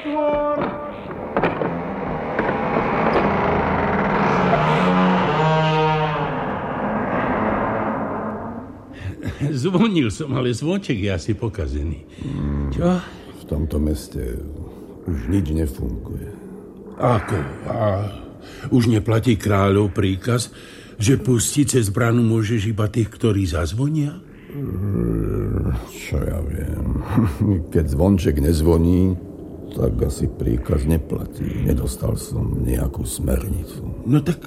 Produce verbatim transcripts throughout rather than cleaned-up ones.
otvor! Zvonil som, ale zvonček je asi pokazený. Hmm, Čo? V tomto meste už nič nefunguje. Ako? A už neplatí kráľov príkaz, že pustiť cez bránu môžeš iba tých, ktorí zazvonia? Čo ja viem. Keď zvonček nezvoní, tak asi príkaz neplatí. Nedostal som nejakú smernicu. No tak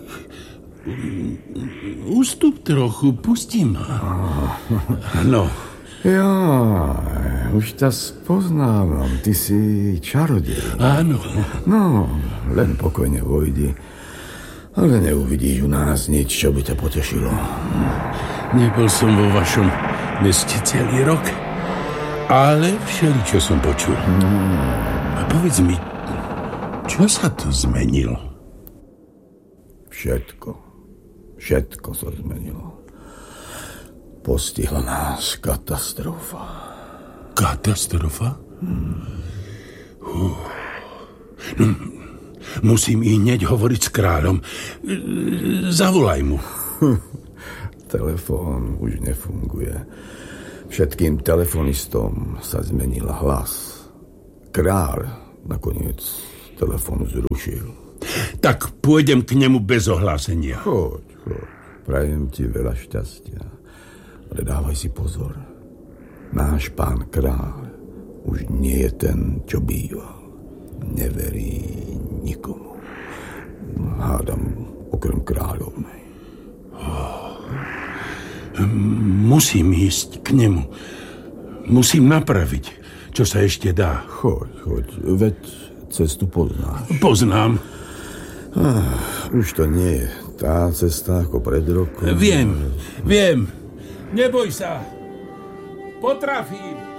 ústup trochu, pustím. No. Ja, už ťa spoznávam. Ty si čarodej. Áno. No, len pokojne vojdi. Ale neuvidíš u nás nič, čo by ťa potešilo. Nebol som vo vašom meste celý rok, ale všeličo som počul. A povedz mi, čo sa tu zmenilo? Všetko. Všetko sa zmenilo. Postihla nás katastrofa. Katastrofa? Hmm. Uh. No, musím i hneď hovoriť s kráľom. Zavolaj mu. Telefón už nefunguje. Všetkým telefonistom sa zmenil hlas. Kráľ nakoniec telefón zrušil. Tak pôjdem k nemu bez ohlásenia. Choď, choď. Prajem ti veľa šťastia. Ale dávaj si pozor. Náš pán kráľ už nie je ten, čo býval. Neverí nikomu. Hádam okrem kráľovnej. Oh. Musím ísť k nemu. Musím napraviť, čo sa ešte dá. Choď, choď. Veď cestu poznáš. Poznám. Ah, už to nie je tá cesta ako pred rokom. Viem, viem. Neboj sa. Potrafím.